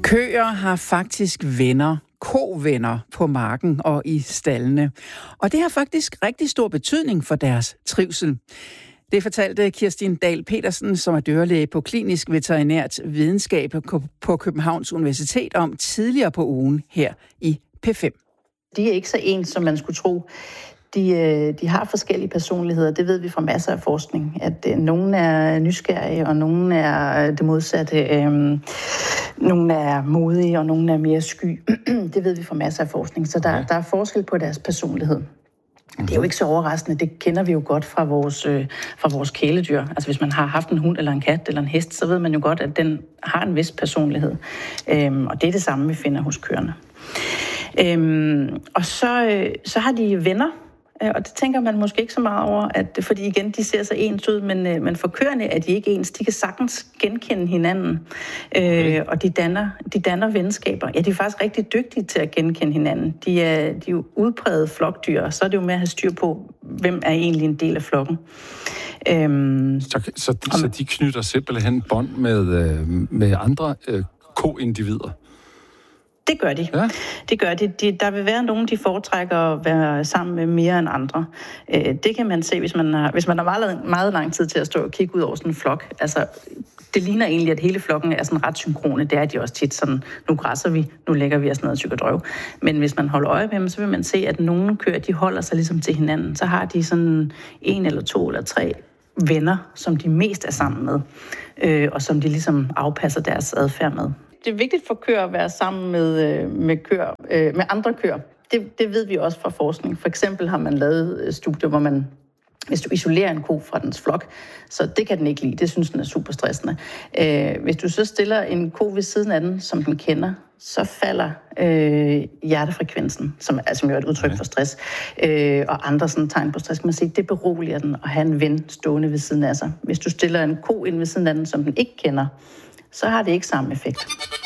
Køer har faktisk venner, kovenner på marken og i staldene. Og det har faktisk rigtig stor betydning for deres trivsel. Det fortalte Kirstin Dahl Petersen, som er dyrlæge på Klinisk Veterinært Videnskab på Københavns Universitet, om tidligere på ugen her i P5. De er ikke så ens, som man skulle tro. De har forskellige personligheder. Det ved vi fra masser af forskning. At nogle er nysgerrige, og nogle er det modsatte. Nogle er modige, og nogle er mere sky. Det ved vi fra masser af forskning. Så der er forskel på deres personlighed. Det er jo ikke så overraskende. Det kender vi jo godt fra vores kæledyr. Altså hvis man har haft en hund eller en kat eller en hest, så ved man jo godt, at den har en vis personlighed. Og det er det samme, vi finder hos køerne. Og så har de venner. Og det tænker man måske ikke så meget over, fordi igen, de ser så ens ud, men for køerne er de ikke ens. De kan sagtens genkende hinanden, og de danner venskaber. Ja, de er faktisk rigtig dygtige til at genkende hinanden. De er jo udpræget flokdyr, og så er det jo med at have styr på, hvem er egentlig en del af flokken. Så de knytter simpelthen bånd med andre ko-individer? Det gør de. Ja. Det gør de. Der vil være nogen, de foretrækker at være sammen med mere end andre. Det kan man se, hvis man har meget, meget lang tid til at stå og kigge ud over sådan en flok. Altså, det ligner egentlig, at hele flokken er sådan ret synkrone. Det er de også tit sådan, nu græsser vi, nu lægger vi os ned og tykker drøv. Men hvis man holder øje med dem, så vil man se, at nogle køer, de holder sig ligesom til hinanden. Så har de sådan 1 eller 2 eller 3 venner, som de mest er sammen med, og som de ligesom afpasser deres adfærd med. Det er vigtigt for køer at være sammen med andre køer. Det ved vi også fra forskning. For eksempel har man lavet studier, hvor hvis du isolerer en ko fra dens flok, så det kan den ikke lide. Det synes den er super stressende. Hvis du så stiller en ko ved siden af den, som den kender, så falder hjertefrekvensen, som jo er et udtryk for stress, og andre sådan tegn på stress. Man siger, det beroliger den at have en ven stående ved siden af sig. Hvis du stiller en ko ind ved siden af den, som den ikke kender, så har det ikke samme effekt.